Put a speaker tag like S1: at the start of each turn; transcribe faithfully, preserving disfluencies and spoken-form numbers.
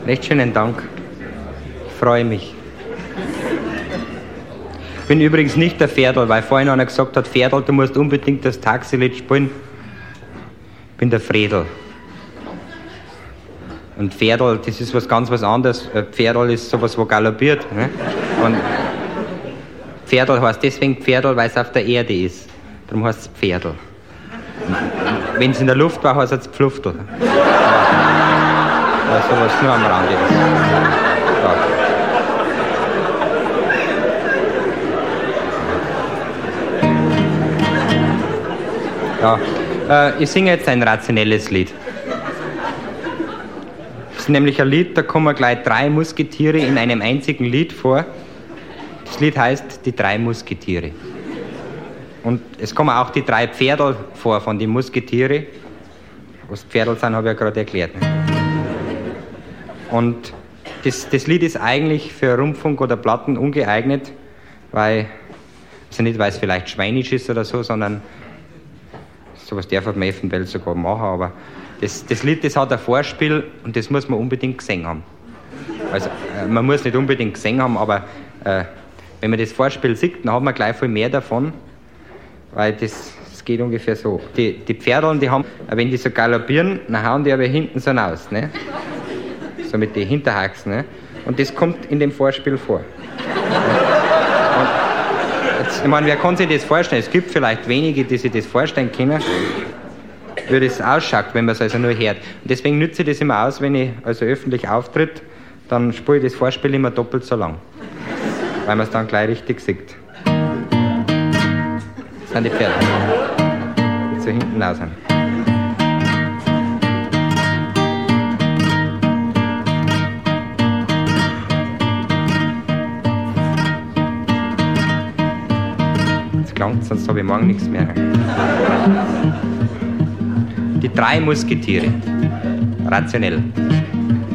S1: Recht schönen Dank. Ich freue mich. Ich bin übrigens nicht der Ferdl, weil vorhin einer gesagt hat, Ferdl, du musst unbedingt das Taxilied spielen. Ich bin der Fredl. Und Pferdl, das ist was ganz was anderes. Pferdl ist sowas, wo galoppiert. Ne? Und Pferdl heißt deswegen Pferdl, weil es auf der Erde ist. Darum heißt es Pferdl. Wenn es in der Luft war, heißt es Pfluftl. Weil sowas nur am Rande ist. Ja. Ja. Äh, ich singe jetzt ein rationelles Lied. Das ist nämlich ein Lied, da kommen gleich drei Musketiere in einem einzigen Lied vor. Das Lied heißt Die drei Musketiere. Und es kommen auch die drei Pferdl vor von den Musketiere. Was Pferdl sind, habe ich ja gerade erklärt. Und das, das Lied ist eigentlich für Rundfunk oder Platten ungeeignet, weil, also nicht, weil es vielleicht schweinisch ist oder so, sondern sowas darf man eventuell sogar machen, aber Das, das Lied, das hat ein Vorspiel und das muss man unbedingt gesehen haben. Also, äh, man muss nicht unbedingt gesehen haben, aber äh, wenn man das Vorspiel sieht, dann hat man gleich viel mehr davon, weil das, das geht ungefähr so. Die, die Pferdeln, die haben, wenn die so galoppieren, dann hauen die aber hinten so raus, ne? So mit den Hinterhaxen, ne? Und das kommt in dem Vorspiel vor. Und jetzt, ich meine, wer kann sich das vorstellen? Es gibt vielleicht wenige, die sich das vorstellen können, wie das ausschaut, wenn man es also nur hört. Und deswegen nütze ich das immer aus, wenn ich also öffentlich auftritt, dann spiele ich das Vorspiel immer doppelt so lang, weil man es dann gleich richtig sieht. Das sind die Pferde, die so hinten raus sind. Jetzt klangt, sonst habe ich morgen nichts mehr. Die drei Musketiere. Rationell.